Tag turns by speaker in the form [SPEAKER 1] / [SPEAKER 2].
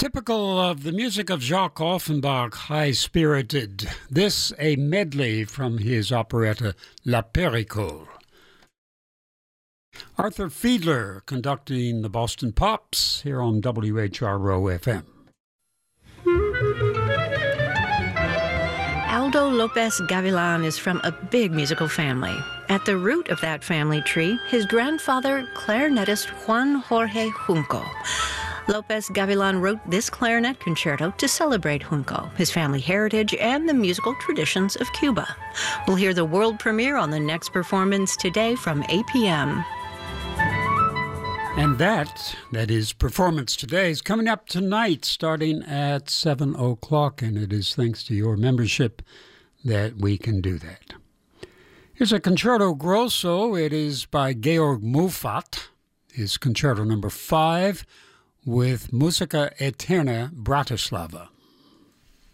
[SPEAKER 1] Typical of the music of Jacques Offenbach, high-spirited. This a medley from his operetta La Péricole. Arthur Fiedler conducting the Boston Pops here on WHRO FM.
[SPEAKER 2] Aldo Lopez Gavilan is from a big musical family. At the root of that family tree, his grandfather, clarinetist Juan Jorge Junco. Lopez Gavilan wrote this clarinet concerto to celebrate Junco, his family heritage, and the musical traditions of Cuba. We'll hear the world premiere on the next performance today from 8 p.m.
[SPEAKER 1] And that is Performance Today, is coming up tonight starting at 7 o'clock, and it is thanks to your membership that we can do that. Here's a Concerto Grosso. It is by Georg Muffat, his Concerto number 5, with Musica Eterna Bratislava.